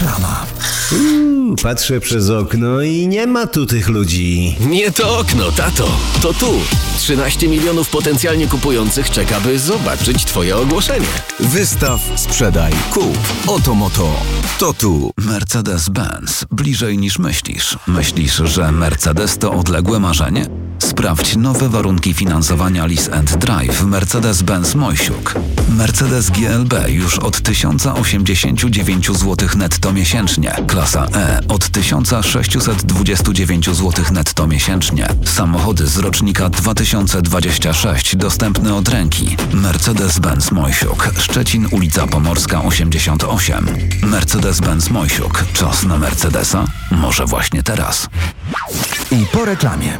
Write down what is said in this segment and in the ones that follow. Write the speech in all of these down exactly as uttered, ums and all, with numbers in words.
Reklama. Uuu, patrzę przez okno i nie ma tu tych ludzi. Nie to okno, tato, to tu. trzynaście milionów potencjalnie kupujących czeka, by zobaczyć twoje ogłoszenie. Wystaw, sprzedaj, kup. Oto moto. To tu. Mercedes-Benz. Bliżej niż myślisz. Myślisz, że Mercedes to odległe marzenie? Sprawdź nowe warunki finansowania Lease and Drive w Mercedes-Benz Mojsiuk. Mercedes G L B już od tysiąc osiemdziesiąt dziewięć złotych netto miesięcznie. Klasa E od tysiąc sześćset dwadzieścia dziewięć złotych netto miesięcznie. Samochody z rocznika dwa tysiące dwudziestego szóstego dostępne od ręki. Mercedes-Benz Mojsiuk. Szczecin, ulica Pomorska osiemdziesiąt osiem. Mercedes-Benz Mojsiuk. Czas na Mercedesa? Może właśnie teraz. I po reklamie.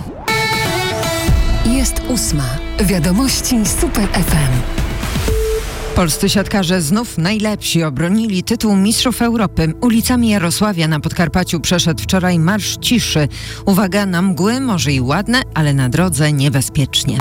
Jest ósma. Wiadomości Super F M. Polscy siatkarze znów najlepsi obronili tytuł Mistrzów Europy. Ulicami Jarosławia na Podkarpaciu przeszedł wczoraj Marsz Ciszy. Uwaga, na mgły może i ładne, ale na drodze niebezpiecznie.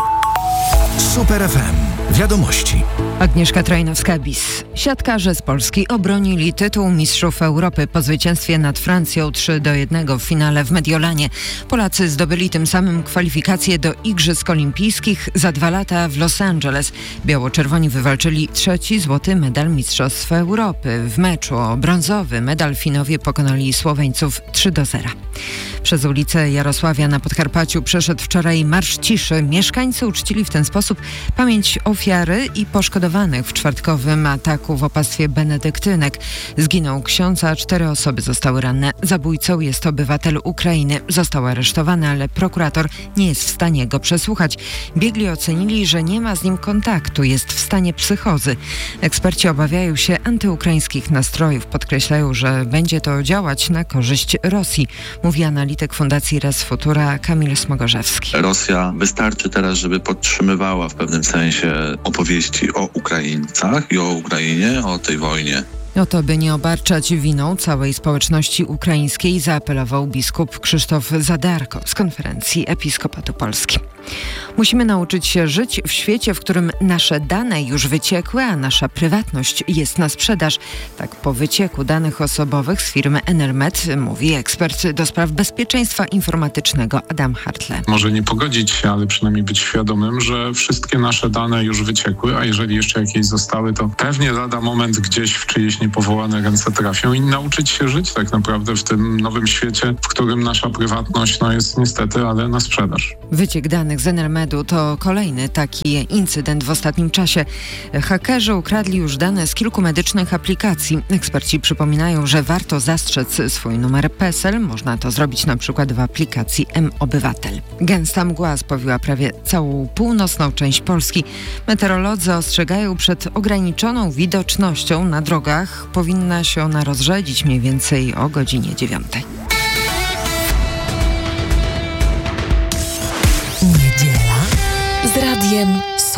Super F M. Wiadomości. Agnieszka Trajnowska-Bis. Siatkarze z Polski obronili tytuł Mistrzów Europy po zwycięstwie nad Francją trzy do jednego w finale w Mediolanie. Polacy zdobyli tym samym kwalifikacje do Igrzysk Olimpijskich za dwa lata w Los Angeles. Biało-czerwoni wywalczyli trzeci złoty medal Mistrzostw Europy. W meczu o brązowy medal Finowie pokonali Słoweńców trzy do zera. Przez ulicę Jarosławia na Podkarpaciu przeszedł wczoraj Marsz Ciszy. Mieszkańcy uczcili w ten sposób pamięć ofiary i poszkodowanych w czwartkowym ataku w opactwie benedyktynek. Zginął ksiądz, a cztery osoby zostały ranne. Zabójcą jest obywatel Ukrainy. Został aresztowany, ale prokurator nie jest w stanie go przesłuchać. Biegli ocenili, że nie ma z nim kontaktu, jest w stanie psychozy. Eksperci obawiają się antyukraińskich nastrojów. Podkreślają, że będzie to działać na korzyść Rosji, mówi analityk Fundacji Res Futura Kamil Smogorzewski. Rosja wystarczy teraz, żeby podtrzymywała w pewnym sensie opowieści o Ukraińcach i o Ukrainie, o tej wojnie. O to, by nie obarczać winą całej społeczności ukraińskiej, zaapelował biskup Krzysztof Zadarko z Konferencji Episkopatu Polski. Musimy nauczyć się żyć w świecie, w którym nasze dane już wyciekły, a nasza prywatność jest na sprzedaż. Tak po wycieku danych osobowych z firmy Enermet mówi ekspert do spraw bezpieczeństwa informatycznego Adam Hartle. Może nie pogodzić się, ale przynajmniej być świadomym, że wszystkie nasze dane już wyciekły, a jeżeli jeszcze jakieś zostały, to pewnie lada moment gdzieś w czyjeś niepowołane ręce trafią i nauczyć się żyć tak naprawdę w tym nowym świecie, w którym nasza prywatność no, jest niestety, ale na sprzedaż. Wyciek danych z Enermedu to kolejny taki incydent w ostatnim czasie. Hakerzy ukradli już dane z kilku medycznych aplikacji. Eksperci przypominają, że warto zastrzec swój numer P E S E L. Można to zrobić na przykład w aplikacji M-Obywatel. Gęsta mgła spowiła prawie całą północną część Polski. Meteorolodzy ostrzegają przed ograniczoną widocznością na drogach. Powinna się ona rozrzedzić mniej więcej o godzinie dziewiątej. Niedziela z Radiem